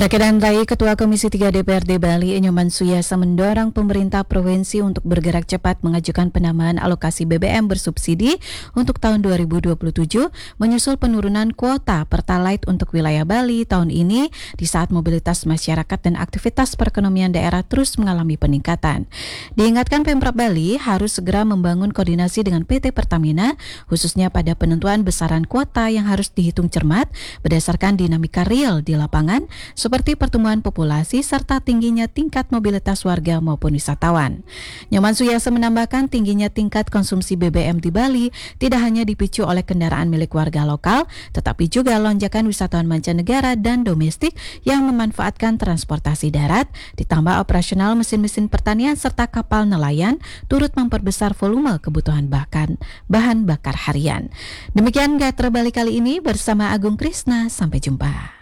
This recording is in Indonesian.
Rekan Rai, Ketua Komisi 3 DPRD Bali, Nyoman Suyasa mendorong pemerintah provinsi untuk bergerak cepat mengajukan penambahan alokasi BBM bersubsidi untuk tahun 2027 menyusul penurunan kuota Pertalite untuk wilayah Bali tahun ini di saat mobilitas masyarakat dan aktivitas perekonomian daerah terus mengalami peningkatan. Diingatkan Pemprov Bali harus segera membangun koordinasi dengan PT Pertamina khususnya pada penentuan besaran kuota yang harus dihitung cermat berdasarkan dinamika real di lapangan seperti pertumbuhan populasi serta tingginya tingkat mobilitas warga maupun wisatawan. Nyoman Suyasa menambahkan tingginya tingkat konsumsi BBM di Bali tidak hanya dipicu oleh kendaraan milik warga lokal, tetapi juga lonjakan wisatawan mancanegara dan domestik yang memanfaatkan transportasi darat, ditambah operasional mesin-mesin pertanian serta kapal nelayan turut memperbesar volume kebutuhan bahan bakar harian. Demikian Gatra Bali kali ini bersama Agung Krisna, sampai jumpa.